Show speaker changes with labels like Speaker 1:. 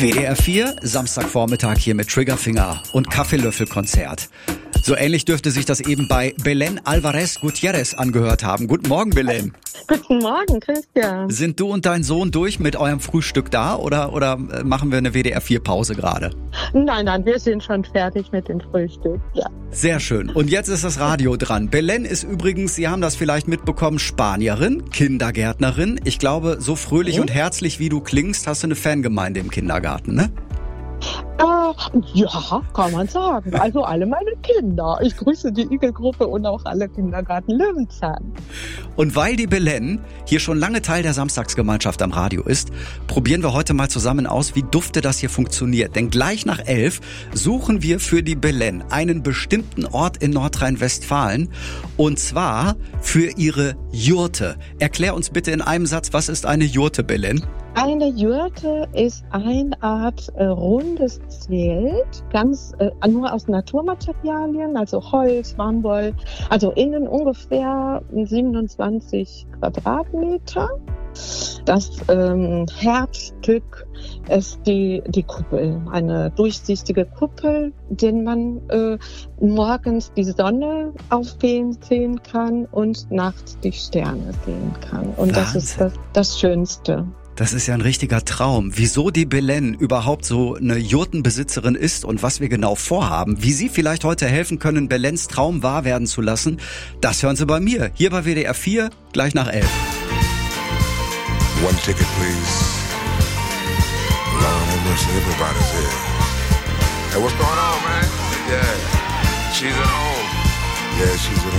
Speaker 1: WDR 4, Samstagvormittag hier mit Triggerfinger und Kaffeelöffelkonzert. So ähnlich dürfte sich das eben bei Belén Álvarez Gutiérrez angehört haben. Guten Morgen, Belén.
Speaker 2: Guten Morgen, Christian.
Speaker 1: Sind du und dein Sohn durch mit eurem Frühstück da oder machen wir eine WDR 4 Pause gerade?
Speaker 2: Nein, wir sind schon fertig mit dem Frühstück, ja.
Speaker 1: Sehr schön. Und jetzt ist das Radio dran. Belén ist übrigens, Sie haben das vielleicht mitbekommen, Spanierin, Kindergärtnerin. Ich glaube, so fröhlich und herzlich wie du klingst, hast du eine Fangemeinde im Kindergarten, ne?
Speaker 2: Ja, kann man sagen. Also alle meine Kinder. Ich grüße die Igelgruppe und auch alle Kindergarten Löwenzahn.
Speaker 1: Und weil die Belén hier schon lange Teil der Samstagsgemeinschaft am Radio ist, probieren wir heute mal zusammen aus, wie dufte das hier funktioniert. Denn gleich nach 11 suchen wir für die Belén einen bestimmten Ort in Nordrhein-Westfalen. Und zwar für ihre Jurte. Erklär uns bitte in einem Satz, was ist eine Jurte, Belén?
Speaker 2: Eine Jurte ist eine Art rundes Zelt, ganz nur aus Naturmaterialien, also Holz, Baumwoll, also innen ungefähr 27 Quadratmeter. Das Herzstück ist die Kuppel, eine durchsichtige Kuppel, den man morgens die Sonne aufgehen sehen kann und nachts die Sterne sehen kann. Und
Speaker 1: Wahnsinn.
Speaker 2: Das ist das Schönste.
Speaker 1: Das ist ja ein richtiger Traum. Wieso die Belén überhaupt so eine Jurtenbesitzerin ist und was wir genau vorhaben, wie Sie vielleicht heute helfen können, Beléns Traum wahr werden zu lassen, das hören Sie bei mir, hier bei WDR 4, gleich nach 11.
Speaker 3: One ticket, please. Lord have mercy, everybody's here. Hey, what's going on, man? Yeah, she's at home. Yeah, she's at